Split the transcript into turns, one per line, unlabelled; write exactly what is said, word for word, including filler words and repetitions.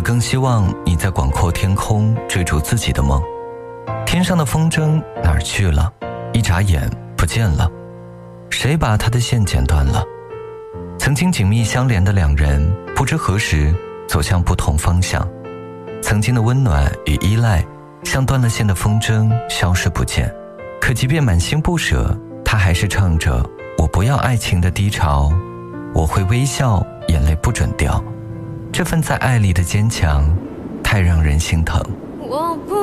更希望你在广阔天空追逐自己的梦。天上的风筝哪儿去了？一眨眼不见了。谁把他的线剪断了？曾经紧密相连的两人，不知何时走向不同方向。曾经的温暖与依赖，像断了线的风筝，消失不见。可即便满心不舍，他还是唱着我不要爱情的低潮，我会微笑，眼泪不准掉。这份在爱里的坚强，太让人心疼。
我不